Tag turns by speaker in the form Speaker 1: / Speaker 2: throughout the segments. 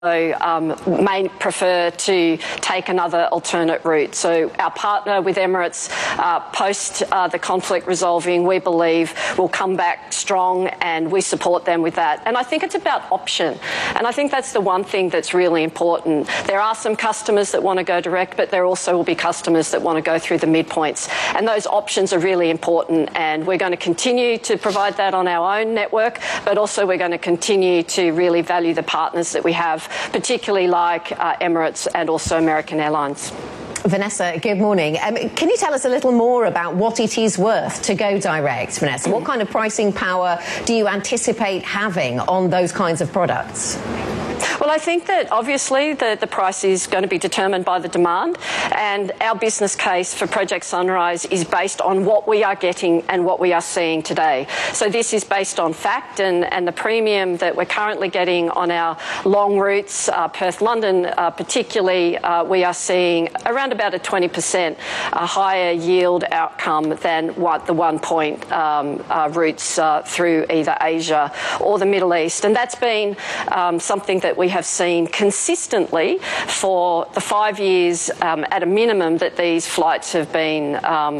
Speaker 1: may prefer to take another alternate route. So our partner with Emirates, post the conflict resolving, we believe will come back strong, and we support them with that. And I think it's about option. And I think that's the one thing that's really important. There are some customers that want to go direct, but there also will be customers that want to go through the midpoints. And those options are really important. And we're going to continue to provide that on our own network, but also we're going to continue to really value the partners that we have, particularly like Emirates and also American Airlines.
Speaker 2: Vanessa, good morning. Can you tell us a little more about what it is worth to go direct, Vanessa? What kind of pricing power do you anticipate having on those kinds of products?
Speaker 1: Well, I think that obviously the price is going to be determined by the demand, and our business case for Project Sunrise is based on what we are getting and what we are seeing today. So this is based on fact, and the premium that we're currently getting on our long routes, Perth-London particularly, we are seeing around about a 20% higher yield outcome than what the one-point routes through either Asia or the Middle East. And that's been something that we have seen consistently for the 5 years at a minimum that these flights have been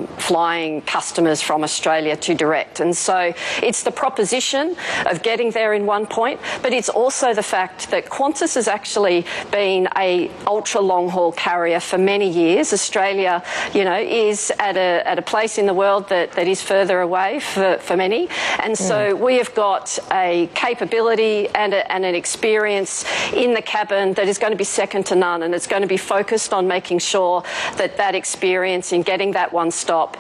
Speaker 1: flying customers from Australia to direct. And so it's the proposition of getting there in one point, but it's also the fact that Qantas has actually been a ultra long haul carrier for many years. Australia, is at a place in the world that is further away for many. And so we have got a capability and an experience in the cabin that is going to be second to none, and it's going to be focused on making sure that experience in getting that one stop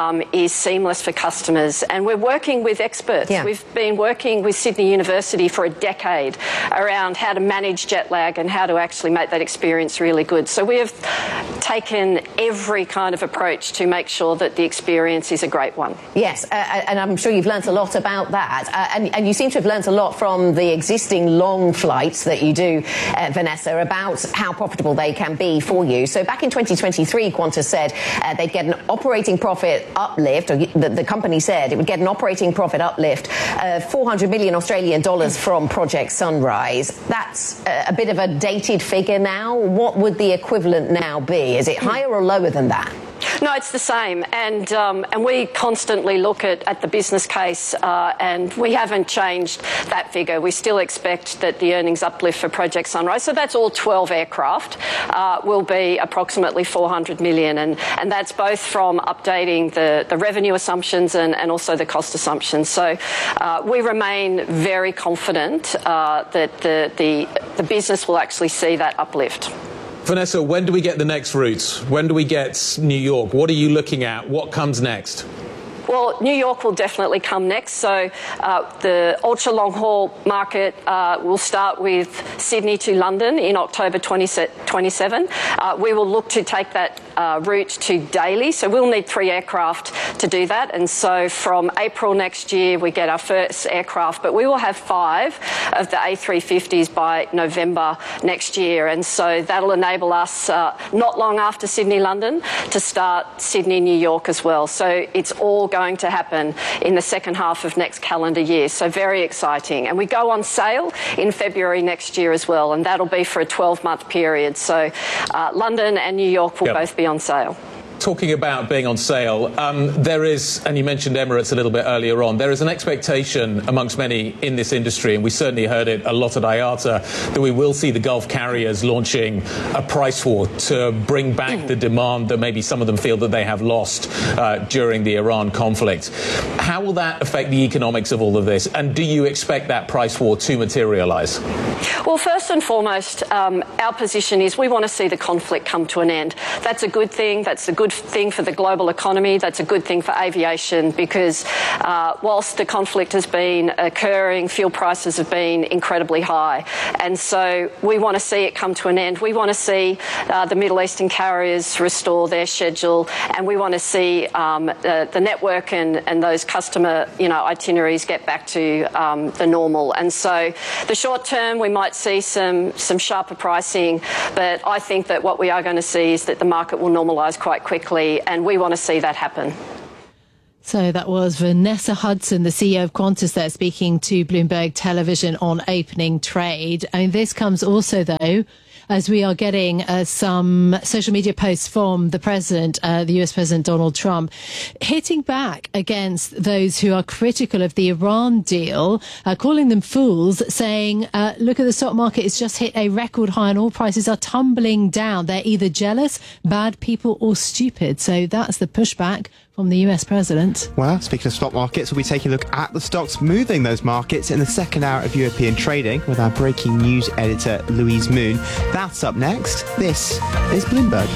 Speaker 1: is seamless for customers. And we're working with experts. Yeah. We've been working with Sydney University for a decade around how to manage jet lag and how to actually make that experience really good. So we have taken every kind of approach to make sure that the experience is a great one.
Speaker 2: Yes, and I'm sure you've learnt a lot about that. And you seem to have learnt a lot from the existing long flights that you do, Vanessa, about how profitable they can be for you. So back in 2023, Qantas said they'd get an operating profit uplift, or the company said it would get an operating profit uplift of 400 million Australian dollars from Project Sunrise. That's a bit of a dated figure now. What would the equivalent now be? Is it higher or lower than that?
Speaker 1: No, it's the same, and we constantly look at the business case, and we haven't changed that figure. We still expect that the earnings uplift for Project Sunrise, so that's all 12 aircraft, will be approximately 400 million, and that's both from updating the revenue assumptions and also the cost assumptions. So we remain very confident that the business will actually see that uplift.
Speaker 3: Vanessa, when do we get the next routes? When do we get New York? What are you looking at? What comes next?
Speaker 1: Well, New York will definitely come next. So the ultra-long-haul market will start with Sydney to London in October 27. We will look to take that route to Daly. So we'll need 3 aircraft to do that. And so from April next year, we get our first aircraft. But we will have 5 of the A350s by November next year. And so that'll enable us, not long after Sydney-London, to start Sydney-New York as well. So it's all going to happen in the second half of next calendar year. So very exciting. And we go on sale in February next year as well, and that'll be for a 12-month period. So London and New York will both be on sale.
Speaker 3: Talking about being on sale, there is, and you mentioned Emirates a little bit earlier on, there is an expectation amongst many in this industry, and we certainly heard it a lot at IATA, that we will see the Gulf carriers launching a price war to bring back the demand that maybe some of them feel that they have lost during the Iran conflict. How will that affect the economics of all of this, and do you expect that price war to materialise?
Speaker 1: Well, first and foremost, our position is we want to see the conflict come to an end. That's a good thing. That's a good thing for the global economy. That's a good thing for aviation, because whilst the conflict has been occurring, fuel prices have been incredibly high. And so we want to see it come to an end. We want to see the Middle Eastern carriers restore their schedule, and we want to see the network and those customer itineraries get back to the normal. And so the short term, we might see some sharper pricing, but I think that what we are going to see is that the market will normalise quite quickly, and we want to see that happen.
Speaker 4: So that was Vanessa Hudson, the CEO of Qantas there, speaking to Bloomberg Television on opening trade. I mean, this comes also, though, as we are getting some social media posts from the president, the US President Donald Trump, hitting back against those who are critical of the Iran deal, calling them fools, saying, look at the stock market, it's just hit a record high and all prices are tumbling down. They're either jealous, bad people or stupid. So that's the pushback from the US president.
Speaker 5: Well, speaking of stock markets, we'll be taking a look at the stocks moving those markets in the second hour of European trading with our breaking news editor, Louise Moon. That's up next. This is Bloomberg.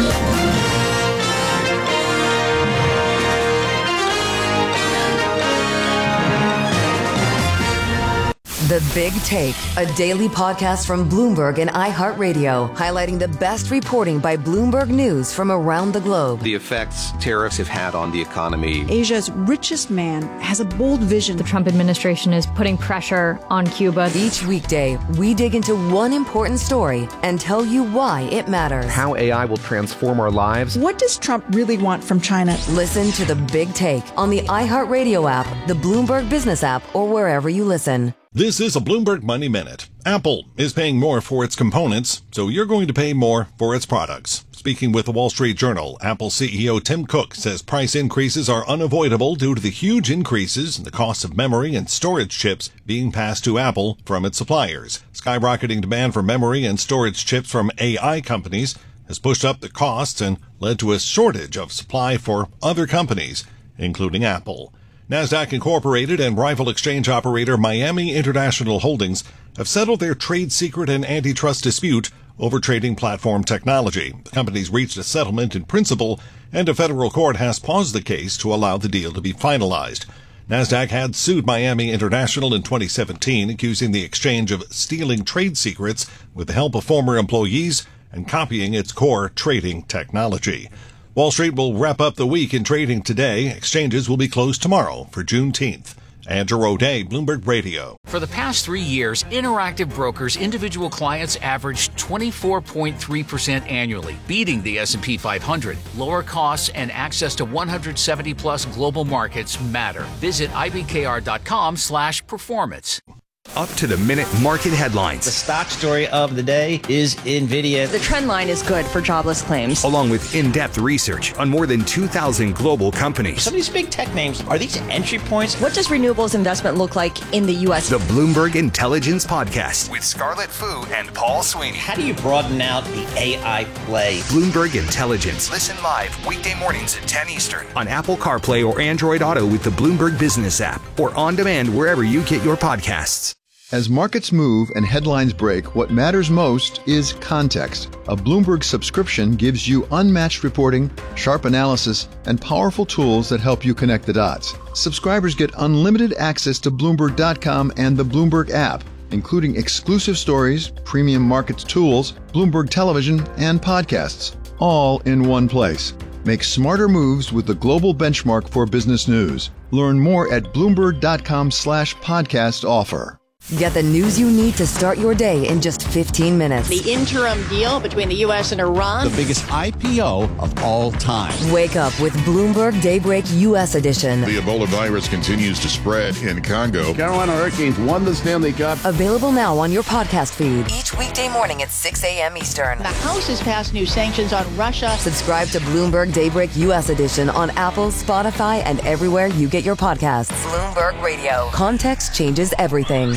Speaker 6: The Big Take, a daily podcast from Bloomberg and iHeartRadio, highlighting the best reporting by Bloomberg News from around the globe.
Speaker 7: The effects tariffs have had on the economy.
Speaker 8: Asia's richest man has a bold vision.
Speaker 9: The Trump administration is putting pressure on Cuba.
Speaker 6: Each weekday, we dig into one important story and tell you why it matters.
Speaker 7: How AI will transform our lives.
Speaker 8: What does Trump really want from China?
Speaker 6: Listen to The Big Take on the iHeartRadio app, the Bloomberg Business app, or wherever you listen.
Speaker 10: This is a Bloomberg Money Minute. Apple is paying more for its components, so you're going to pay more for its products. Speaking with the Wall Street Journal, Apple CEO Tim Cook says price increases are unavoidable due to the huge increases in the cost of memory and storage chips being passed to Apple from its suppliers. Skyrocketing demand for memory and storage chips from AI companies has pushed up the costs and led to a shortage of supply for other companies, including Apple. Nasdaq Incorporated and rival exchange operator Miami International Holdings have settled their trade secret and antitrust dispute over trading platform technology. The companies reached a settlement in principle, and a federal court has paused the case to allow the deal to be finalized. Nasdaq had sued Miami International in 2017, accusing the exchange of stealing trade secrets with the help of former employees and copying its core trading technology. Wall Street will wrap up the week in trading today. Exchanges will be closed tomorrow for Juneteenth. Andrew O'Day, Bloomberg Radio.
Speaker 11: For the past 3 years, Interactive Brokers' individual clients averaged 24.3% annually, beating the S&P 500. Lower costs and access to 170-plus global markets matter. Visit ibkr.com/performance.
Speaker 12: Up-to-the-minute market headlines.
Speaker 13: The stock story of the day is NVIDIA.
Speaker 14: The trend line is good for jobless claims.
Speaker 12: Along with in-depth research on more than 2,000 global companies.
Speaker 13: Some of these big tech names, are these entry points?
Speaker 14: What does renewables investment look like in the U.S.?
Speaker 12: The Bloomberg Intelligence Podcast with Scarlett Fu and Paul Sweeney.
Speaker 13: How do you broaden out the AI play?
Speaker 12: Bloomberg Intelligence. Listen live weekday mornings at 10 Eastern on Apple CarPlay or Android Auto with the Bloomberg Business app or on demand wherever you get your podcasts.
Speaker 15: As markets move and headlines break, what matters most is context. A Bloomberg subscription gives you unmatched reporting, sharp analysis, and powerful tools that help you connect the dots. Subscribers get unlimited access to Bloomberg.com and the Bloomberg app, including exclusive stories, premium markets tools, Bloomberg television, and podcasts, all in one place. Make smarter moves with the global benchmark for business news. Learn more at Bloomberg.com/podcast offer.
Speaker 6: Get the news you need to start your day in just 15 minutes.
Speaker 16: The interim deal between the U.S. and Iran.
Speaker 17: The biggest IPO of all time.
Speaker 6: Wake up with Bloomberg Daybreak U.S. edition.
Speaker 18: The Ebola virus continues to spread in Congo.
Speaker 19: Carolina Hurricanes won the Stanley Cup.
Speaker 6: Available now on your podcast feed. Each weekday morning at 6 a.m. Eastern.
Speaker 16: The House has passed new sanctions on Russia.
Speaker 6: Subscribe to Bloomberg Daybreak U.S. edition on Apple, Spotify, and everywhere you get your podcasts. Bloomberg Radio. Context changes everything.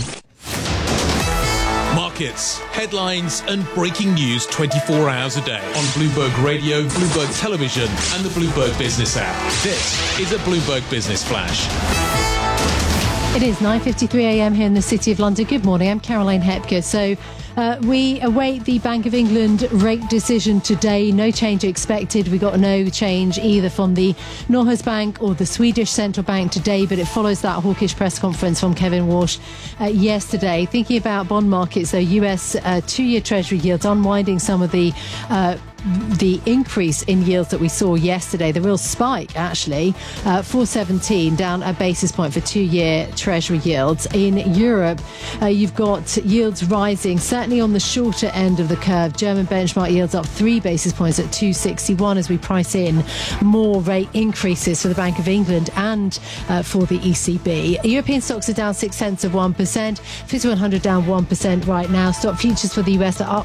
Speaker 3: Markets, headlines, and breaking news 24 hours a day on Bloomberg Radio, Bloomberg Television, and the Bloomberg Business app. This is a Bloomberg Business Flash.
Speaker 4: It is 9:53 a.m. here in the City of London. Good morning, I'm Caroline Hepker. So we await the Bank of England rate decision today. No change expected. We got no change either from the Norges Bank or the Swedish Central Bank today, but it follows that hawkish press conference from Kevin Walsh yesterday. Thinking about bond markets, though, US two-year Treasury yields unwinding some of the the increase in yields that we saw yesterday, the real spike actually, 417 down a basis point for 2-year Treasury yields. In Europe, you've got yields rising, certainly on the shorter end of the curve. German benchmark yields up 3 basis points at 261 as we price in more rate increases for the Bank of England and for the ECB. European stocks are down 0.6%. FTSE 100 down 1% right now. Stock futures for the US are up